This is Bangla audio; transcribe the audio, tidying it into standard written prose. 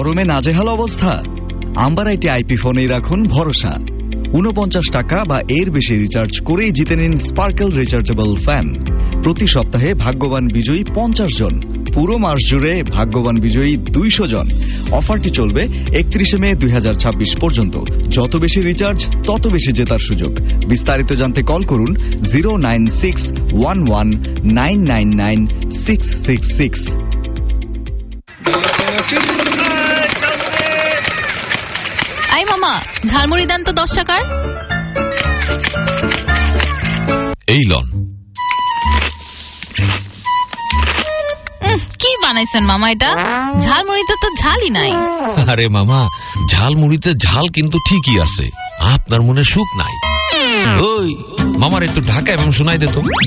গরমে নাজেহাল অবস্থা? আম্বার আইটি আইপি ফোনেই রাখুন ভরসা। 49 টাকা বা এর বেশি রিচার্জ করেই জিতে নিন স্পার্কেল রিচার্জেবল ফ্যান। প্রতি সপ্তাহে ভাগ্যবান বিজয়ী 50 জন, পুরো মাস জুড়ে ভাগ্যবান বিজয়ী 200 জন। অফারটি চলবে 31 মে 2026 পর্যন্ত। যত বেশি রিচার্জ তত বেশি জেতার সুযোগ। বিস্তারিত জানতে কল করুন 09611999666। আই মামা, ঝালমুড়ি দেন তো 10 টাকার। এই লন। কি বানাইছেন মামা এটা? ঝালমুড়িতে তো ঝালই নাই। আরে মামা, ঝালমুড়িতে ঝাল কিন্তু ঠিকই আছে, আপনার মনে সুখ নাই। ওই মামার একটু ঢাকা এবং শোনাই দে তো।